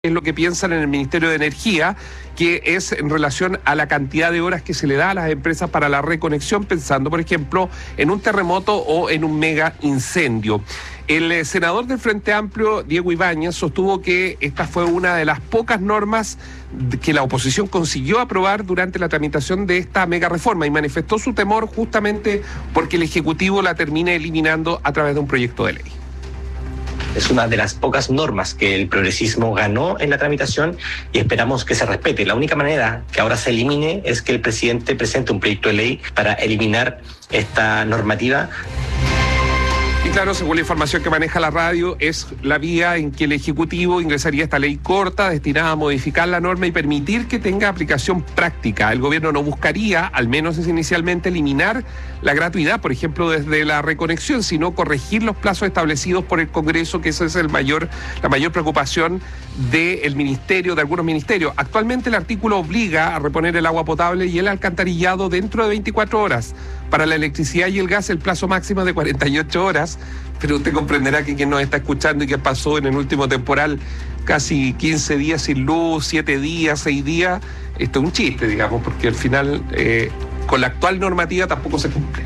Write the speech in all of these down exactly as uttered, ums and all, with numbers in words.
es lo que piensan en el Ministerio de Energía, que es en relación a la cantidad de horas que se le da a las empresas para la reconexión, pensando, por ejemplo, en un terremoto o en un mega incendio. El eh, senador del Frente Amplio, Diego Ibáñez, sostuvo que esta fue una de las pocas normas que la oposición consiguió aprobar durante la tramitación de esta mega reforma y manifestó su temor justamente porque el Ejecutivo la termine eliminando a través de un proyecto de ley. Es una de las pocas normas que el progresismo ganó en la tramitación y esperamos que se respete. La única manera que ahora se elimine es que el presidente presente un proyecto de ley para eliminar esta normativa. Y claro, según la información que maneja la radio, es la vía en que el Ejecutivo ingresaría esta ley corta destinada a modificar la norma y permitir que tenga aplicación práctica. El gobierno no buscaría, al menos inicialmente, eliminar la gratuidad, por ejemplo, desde la reconexión, sino corregir los plazos establecidos por el Congreso, que esa es el mayor, la mayor preocupación del ministerio, de algunos ministerios. Actualmente el artículo obliga a reponer el agua potable y el alcantarillado dentro de veinticuatro horas. Para la electricidad y el gas el plazo máximo es de cuarenta y ocho horas, pero usted comprenderá que quien nos está escuchando y que pasó en el último temporal casi quince días sin luz, siete días, seis días, esto es un chiste, digamos, porque al final eh, con la actual normativa tampoco se cumple.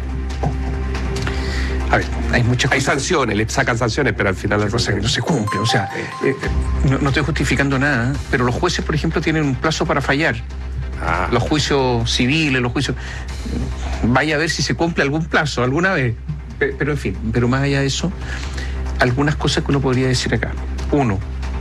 A ver, hay muchas Hay cosas. sanciones, le sacan sanciones, pero al final Otra cosa que no se cumple. O sea, eh, eh, no, no estoy justificando nada, pero los jueces, por ejemplo, tienen un plazo para fallar. Ah. Los juicios civiles, los juicios... Vaya a ver si se cumple algún plazo, alguna vez. Pe- Pero en fin, pero más allá de eso, algunas cosas que uno podría decir acá. Uno,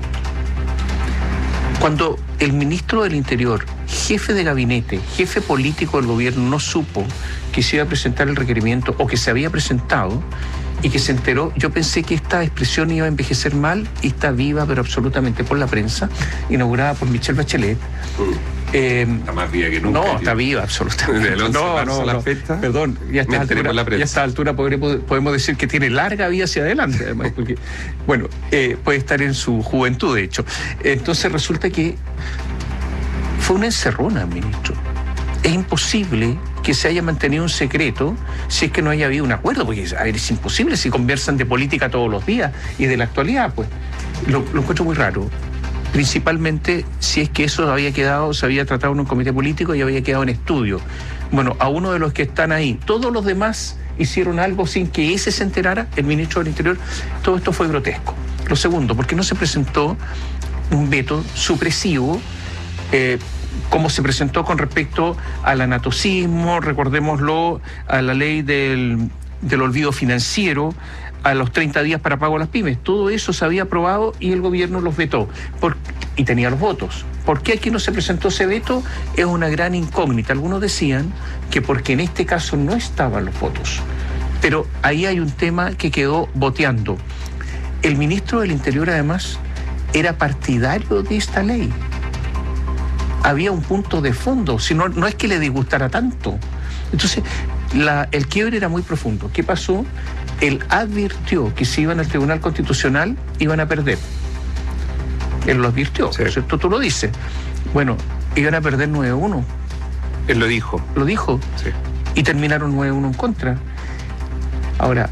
cuando el ministro del Interior, jefe de gabinete, jefe político del gobierno, no supo que se iba a presentar el requerimiento o que se había presentado y que se enteró, yo pensé que esta expresión iba a envejecer mal y está viva, pero absolutamente por la prensa, inaugurada por Michelle Bachelet. Eh, Está más viva que nunca. no, está viva, absolutamente. Del once de no, marzo no, a la no. fecha, Perdón, ya a esta me enteré por la altura, prensa. ya a esta altura podremos, podemos decir que tiene larga vida hacia adelante, además, porque, bueno, eh, puede estar en su juventud, de hecho. Entonces resulta que fue una encerrona, ministro. Es imposible que se haya mantenido un secreto si es que no haya habido un acuerdo, porque a ver, es imposible si conversan de política todos los días y de la actualidad, pues. Lo, lo encuentro muy raro. Principalmente si es que eso había quedado, se había tratado en un comité político y había quedado en estudio. Bueno, a uno de los que están ahí, todos los demás hicieron algo sin que ese se enterara, el ministro del Interior. Todo esto fue grotesco. Lo segundo, ¿por qué no se presentó un veto supresivo, eh, como se presentó con respecto al anatocismo, recordémoslo, a la ley del, del olvido financiero, a los treinta días para pago a las pymes? Todo eso se había aprobado y el gobierno los vetó. Por, y tenía los votos. ¿Por qué aquí no se presentó ese veto? Es una gran incógnita. Algunos decían que porque en este caso no estaban los votos. Pero ahí hay un tema que quedó boteando. El ministro del Interior, además, era partidario de esta ley. Había un punto de fondo, si no, no es que le disgustara tanto. Entonces, la, el quiebre era muy profundo. ¿Qué pasó? Él advirtió que si iban al Tribunal Constitucional iban a perder. Él lo advirtió, sí. ¿Cierto? Tú lo dices. Bueno, iban a perder nueve a uno. Él lo dijo. Lo dijo. Sí. Y terminaron nueve a uno en contra. Ahora,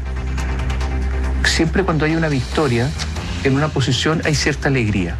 siempre cuando hay una victoria en una posición hay cierta alegría.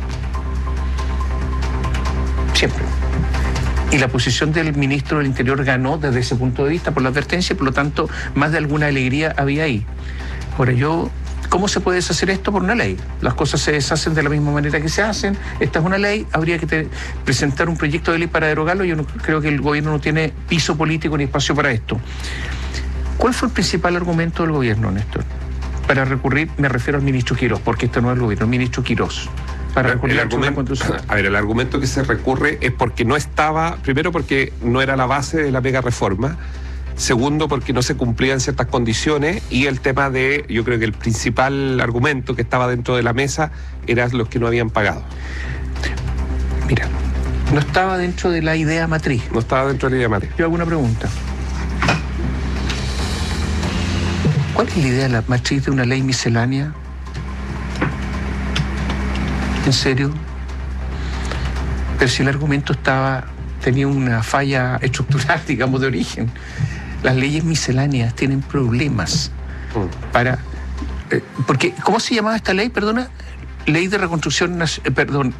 Siempre. Y la posición del ministro del Interior ganó desde ese punto de vista por la advertencia, por lo tanto, más de alguna alegría había ahí. Ahora, yo, ¿cómo se puede deshacer esto? Por una ley. Las cosas se deshacen de la misma manera que se hacen. Esta es una ley, habría que te, presentar un proyecto de ley para derogarlo. Yo no, creo que el gobierno no tiene piso político ni espacio para esto. ¿Cuál fue el principal argumento del gobierno, Néstor? Para recurrir, me refiero al ministro Quirós, porque este no es el gobierno, el ministro Quirós. Para el argumento, a ver, el argumento que se recurre es porque no estaba, primero porque no era la base de la mega reforma, segundo porque no se cumplían ciertas condiciones y el tema de, yo creo que el principal argumento que estaba dentro de la mesa eran los que no habían pagado. Mira, no estaba dentro de la idea matriz. No estaba dentro de la idea matriz. Yo hago una pregunta. ¿Cuál es la idea de la matriz de una ley miscelánea? ¿En serio? Pero si el argumento estaba, tenía una falla estructural, digamos, de origen. Las leyes misceláneas tienen problemas para... Eh, porque, ¿cómo se llamaba esta ley, perdona? ley de reconstrucción, nac- eh, perdón,